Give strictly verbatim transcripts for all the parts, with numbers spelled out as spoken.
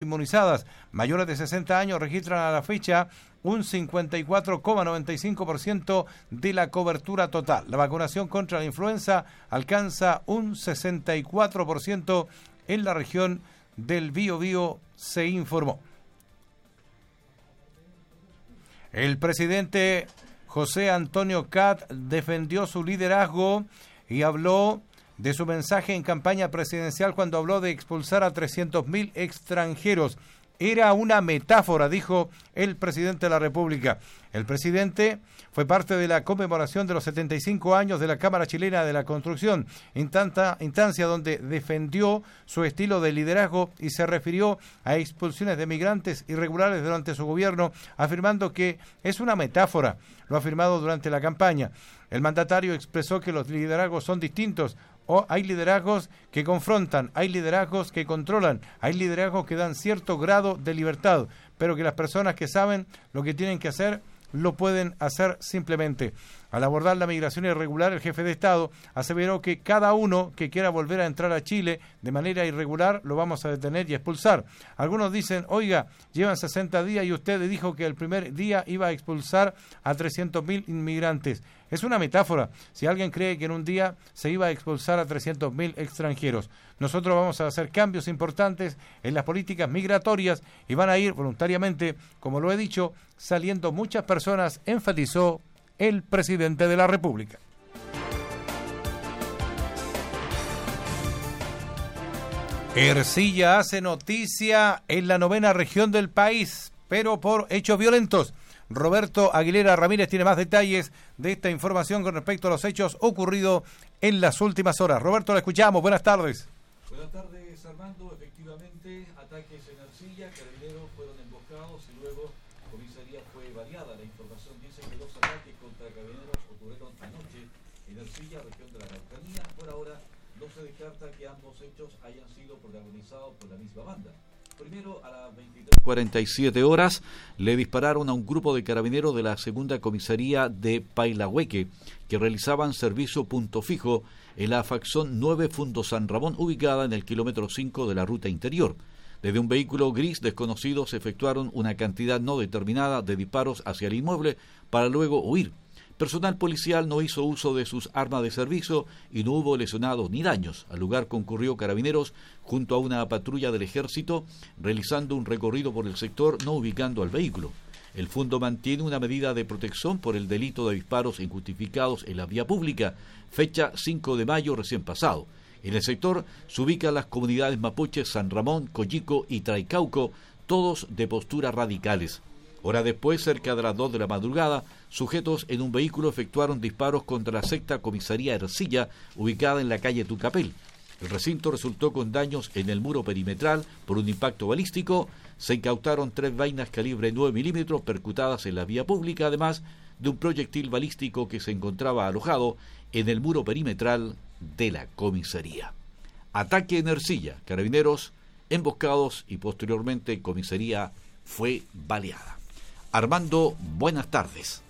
inmunizadas. Mayores de sesenta años registran a la fecha un cincuenta y cuatro coma noventa y cinco por ciento de la cobertura total. La vacunación contra la influenza alcanza un sesenta y cuatro por ciento en la región del Biobío, se informó. El presidente José Antonio Kast defendió su liderazgo y habló de su mensaje en campaña presidencial cuando habló de expulsar a trescientos mil extranjeros. Era una metáfora, dijo el presidente de la República. El presidente fue parte de la conmemoración de los setenta y cinco años de la Cámara Chilena de la Construcción, instancia donde defendió su estilo de liderazgo y se refirió a expulsiones de migrantes irregulares durante su gobierno, afirmando que es una metáfora. Lo ha afirmado durante la campaña. El mandatario expresó que los liderazgos son distintos. O hay liderazgos que confrontan, hay liderazgos que controlan, hay liderazgos que dan cierto grado de libertad, pero que las personas que saben lo que tienen que hacer, lo pueden hacer simplemente. Al abordar la migración irregular, el jefe de Estado aseveró que cada uno que quiera volver a entrar a Chile de manera irregular lo vamos a detener y expulsar. Algunos dicen, oiga, llevan sesenta días y usted dijo que el primer día iba a expulsar a trescientos mil inmigrantes. Es una metáfora. Si alguien cree que en un día se iba a expulsar a trescientos mil extranjeros, nosotros vamos a hacer cambios importantes en las políticas migratorias y van a ir voluntariamente, como lo he dicho, saliendo muchas personas, enfatizó el presidente de la República. Ercilla hace noticia en la novena región del país, pero por hechos violentos. Roberto Aguilera Ramírez tiene más detalles de esta información con respecto a los hechos ocurridos en las últimas horas. Roberto, la escuchamos. Buenas tardes. Buenas tardes, Armando. Efectivamente, ataques en Ercilla, carabineros fueron emboscados y luego comisaría fue variada. La información dice que los ataques contra carabineros ocurrieron anoche en Ercilla, región de la Araucanía. Por ahora no se descarta que ambos hechos hayan sido protagonizados por la misma banda. Primero, a las veintitrés cuarenta y siete horas, le dispararon a un grupo de carabineros de la segunda comisaría de Pailahueque, que realizaban servicio punto fijo en la facción nueve Fundo San Ramón, ubicada en el kilómetro cinco de la ruta interior. Desde un vehículo gris desconocido se efectuaron una cantidad no determinada de disparos hacia el inmueble para luego huir. Personal policial no hizo uso de sus armas de servicio y no hubo lesionados ni daños. Al lugar concurrió carabineros junto a una patrulla del ejército, realizando un recorrido por el sector, no ubicando al vehículo. El Fundo mantiene una medida de protección por el delito de disparos injustificados en la vía pública, fecha cinco de mayo recién pasado. En el sector se ubican las comunidades mapuches San Ramón, Coyico y Traicauco, todos de posturas radicales. Hora después, cerca de las dos de la madrugada, sujetos en un vehículo efectuaron disparos contra la sexta comisaría Ercilla, ubicada en la calle Tucapel. El recinto resultó con daños en el muro perimetral por un impacto balístico. Se incautaron tres vainas calibre nueve milímetros percutadas en la vía pública, además de un proyectil balístico que se encontraba alojado en el muro perimetral de la comisaría. Ataque en Ercilla, carabineros emboscados y posteriormente comisaría fue baleada. Armando, buenas tardes.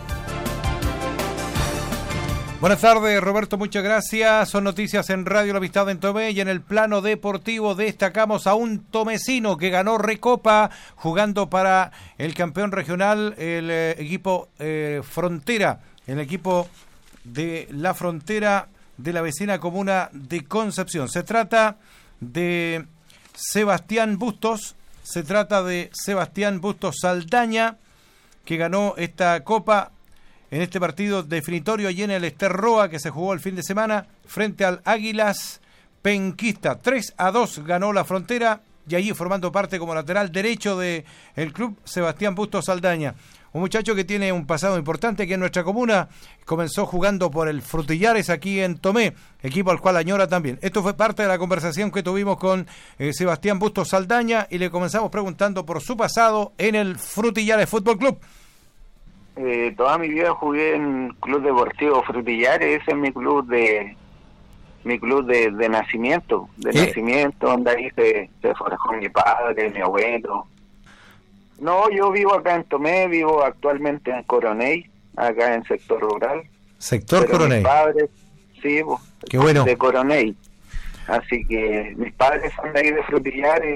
Buenas tardes, Roberto, muchas gracias. Son noticias en Radio La Amistad en Tomé, y en el plano deportivo destacamos a un tomecino que ganó Recopa jugando para el campeón regional, el eh, equipo eh, Frontera, el equipo de la Frontera de la vecina comuna de Concepción. Se trata de Sebastián Bustos, se trata de Sebastián Bustos Saldaña, que ganó esta copa en este partido definitorio allí en el Ester Roa, que se jugó el fin de semana frente al Águilas Penquista. tres a dos ganó la Frontera, y allí formando parte como lateral derecho del club Sebastián Bustos Saldaña. Un muchacho que tiene un pasado importante aquí en nuestra comuna, comenzó jugando por el Frutillares aquí en Tomé, equipo al cual añora también. Esto fue parte de la conversación que tuvimos con eh, Sebastián Bustos Saldaña, y le comenzamos preguntando por su pasado en el Frutillares Fútbol Club. Eh, toda mi vida jugué en Club Deportivo Frutillares, ese es mi club de mi club de, de nacimiento, de ¿Qué? nacimiento, donde ahí se, se forjó mi padre, mi abuelo. No, yo vivo acá en Tomé, vivo actualmente en Coronel, acá en sector rural. Sector Coronel. Mis padres, sí, pues, Qué bueno. De Coronel. Así que mis padres son de ahí de Frutillares,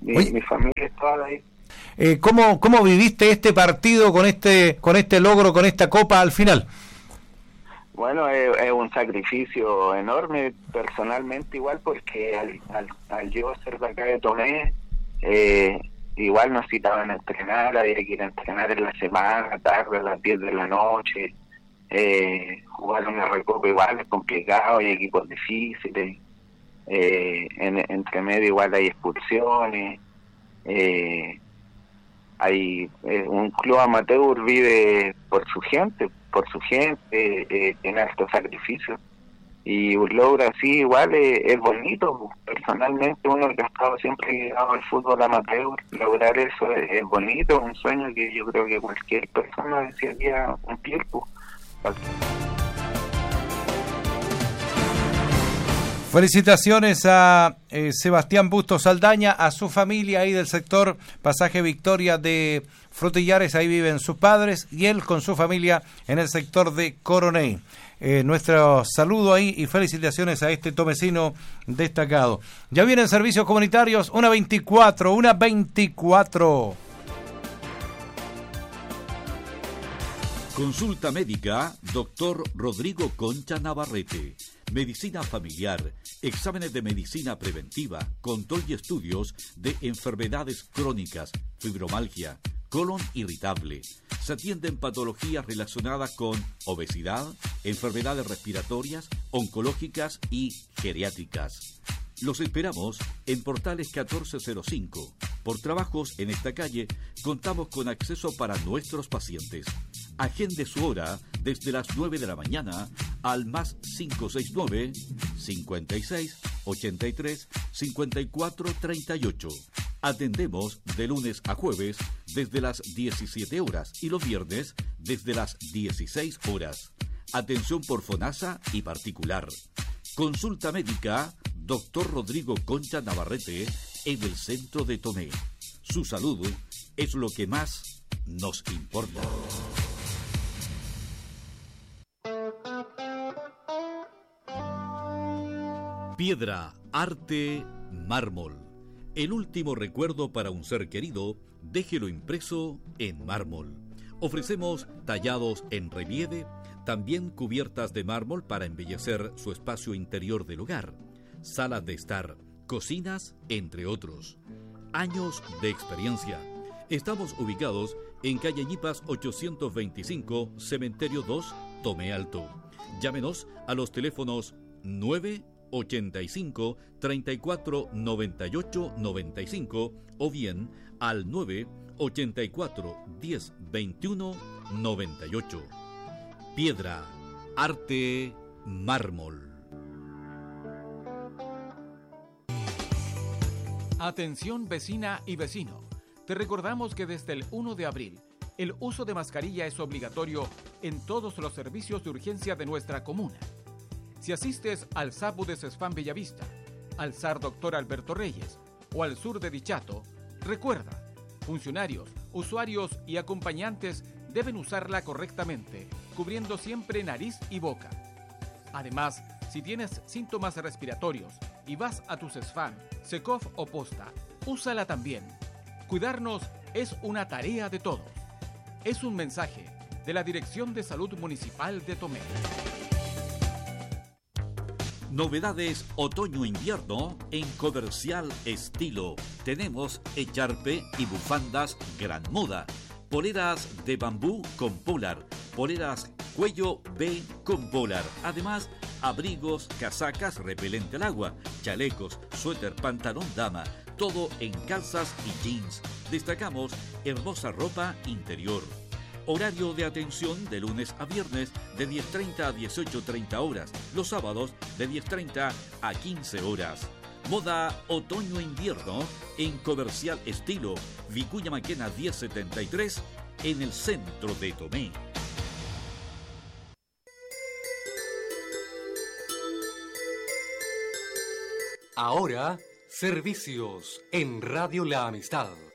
mi, Oye, mi familia estaba ahí. Eh, ¿cómo, ¿Cómo viviste este partido con este, con este logro, con esta copa al final? Bueno, es, es un sacrificio enorme personalmente igual, porque al, al, al yo ser de acá de Tomé, eh, igual nos citaban a entrenar, había que ir a entrenar en la semana, tarde, a las diez de la noche, eh, jugar una recopa igual es complicado, hay equipos difíciles, eh, en, entre medio igual hay expulsiones, eh, hay eh, un club amateur vive por su gente, por su gente, eh, tiene alto sacrificio, y un logro así igual es, es bonito. Personalmente, uno que ha estado siempre ligado al fútbol amateur, lograr eso es, es bonito, un sueño que yo creo que cualquier persona desearía cumplir, pues. Felicitaciones a eh, Sebastián Bustos Saldaña, a su familia ahí del sector Pasaje Victoria de Frutillares, ahí viven sus padres, y él con su familia en el sector de Coronel. Eh, nuestro saludo ahí y felicitaciones a este tomecino destacado. Ya vienen servicios comunitarios, una veinticuatro, una veinticuatro. Consulta médica, doctor Rodrigo Concha Navarrete. Medicina familiar, exámenes de medicina preventiva, control y estudios de enfermedades crónicas, fibromialgia, colon irritable. Se atienden patologías relacionadas con obesidad, enfermedades respiratorias, oncológicas y geriátricas. Los esperamos en Portales catorce cero cinco. Por trabajos en esta calle, contamos con acceso para nuestros pacientes. Agende su hora desde las nueve de la mañana al más cinco seis nueve, cincuenta y seis, ochenta y tres, cincuenta y cuatro treinta y ocho. Atendemos de lunes a jueves desde las diecisiete horas y los viernes desde las dieciséis horas. Atención por FONASA y particular. Consulta médica, doctor Rodrigo Concha Navarrete, en el centro de Tomé. Su salud es lo que más nos importa. Piedra, arte, mármol. El último recuerdo para un ser querido, déjelo impreso en mármol. Ofrecemos tallados en relieve, también cubiertas de mármol para embellecer su espacio interior del hogar, salas de estar, cocinas, entre otros. Años de experiencia. Estamos ubicados en calle Ñipas ochocientos veinticinco, Cementerio dos, Tomé Alto. Llámenos a los teléfonos nueve ochenta y cinco, treinta y cuatro, noventa y ocho, noventa y cinco o bien al nueve ochenta y cuatro, diez, veintiuno, noventa y ocho. Piedra, arte, mármol. Atención vecina y vecino. Te recordamos que desde el uno de abril el uso de mascarilla es obligatorio en todos los servicios de urgencia de nuestra comuna. Si asistes al SAPU de Cesfán Bellavista, al S A R Doctor Alberto Reyes o al sur de Dichato, recuerda, funcionarios, usuarios y acompañantes deben usarla correctamente, cubriendo siempre nariz y boca. Además, si tienes síntomas respiratorios y vas a tu Cesfán, Secof o Posta, úsala también. Cuidarnos es una tarea de todos. Es un mensaje de la Dirección de Salud Municipal de Tomé. Novedades otoño-invierno en Comercial Estilo. Tenemos echarpe y bufandas gran moda. Poleras de bambú con polar. Poleras cuello B con polar. Además, abrigos, casacas repelente al agua, chalecos, suéter, pantalón dama. Todo en calzas y jeans. Destacamos hermosa ropa interior. Horario de atención de lunes a viernes de diez treinta a dieciocho treinta horas. Los sábados de diez treinta a quince horas. Moda otoño-invierno en Comercial Estilo. Vicuña Maquena diez setenta y tres en el centro de Tomé. Ahora, servicios en Radio La Amistad.